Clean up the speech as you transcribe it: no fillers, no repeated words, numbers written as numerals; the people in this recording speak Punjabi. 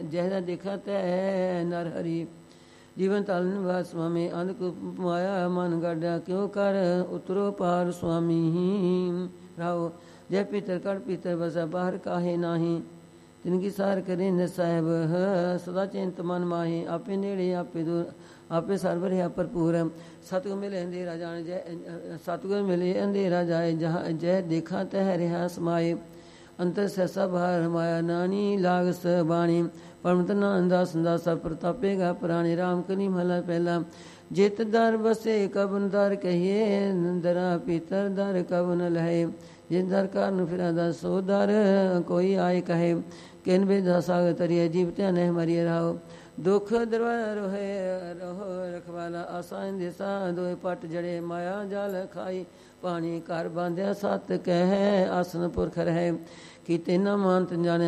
ਜਹਿਦਾ ਦੇਖਾ ਤੈ ਨਰ ਹਰੀ। ਜੀਵਨ ਤਾਲਨ ਵਾ ਸੁਆਮੀ ਅੰਧਕ ਮਾਇਆ ਮਨ ਗਾਡਿਆ ਕਿਉ ਕਰ ਉਤਰੋ ਪਾਰ ਸੁਆਮੀ। ਰਾਓ ਜੈ ਪੀਤਰ ਕੜ ਪੀਤਰ ਬਸਾ ਬਾਹਰ ਕਾਹੇ ਨਾਹੀ। ਤਿਨਕੀ ਸਾਰ ਕਰੇ ਨ ਸਾਹਿਬ ਸਦਾ ਚਿੰਤ ਮਨ ਮਾਹੀ। ਆਪੇ ਨੇੜੇ ਆਪੇ ਦੂਰ ਆਪੇ ਸਰਬ ਰਿਹਾ ਭਰਪੂਰ। ਸਤਿਗੁਰ ਮਿਲੇ ਅੰਧੇਰਾ ਜਾਣ ਜੈ ਸਤਿਗੁਰ ਮਿਲੇ ਅੰਧੇਰਾ ਜਾਏ ਜਹਾਂ ਜੈ ਦੇਖਾ ਤਹਿ ਰਿਹਾ ਸਮਾਏ। ਅੰਤਰ ਸੈਸਾ ਬਾਹਰ ਮਾਇਆ ਨਾਨੀ ਲਾਗਸ ਬਾਣੀ। ਪਰਮਤ ਨਾਨਦਾ ਸੰਦਾ ਸਭ ਪ੍ਰਤਾਪੇਗਾ ਪੁਰਾਣੇ। ਰਾਮ ਕਨੀ ਮਹਲਾ ਪਹਿਲਾ। ਜਿਤ ਦਰ ਬਸੇ ਕਬਨ ਦਰ ਕਹੀਏ ਦਰਾ ਪੀਤਰ ਦਰ ਕਬਨ ਲਹੇ। ਜਿਸ ਦਰ ਕਾਰਨ ਫਿਰਾਦਾ ਸੋ ਦਰ ਕੋਈ ਆਏ ਕਹੇ। ਕਿਨ ਬੇਦਾ ਸਾਗ ਤਰੀਏ ਜੀਵ ਧਿਆਨੇ ਮਰੀਏ ਰਾਓ। ਦੁਖ ਦਰਬਾਰ ਰੋਹੇ ਰਹੋ ਰਖਵਾਲਾ ਆਸਾਂ ਦੇਸਾ ਦੋਏ ਪਟ ਜੜੇ ਮਾਇਆ ਜਲ ਖਾਈ। ਪਾਣੀ ਘਰ ਬਾਂਧਿਆ ਸਤ ਕਹਿ ਆਸਨ ਪੁਰਖ ਰਹੇ। ਕੀਤੇ ਨਾ ਮਾਨਤ ਜਾਣਿਆ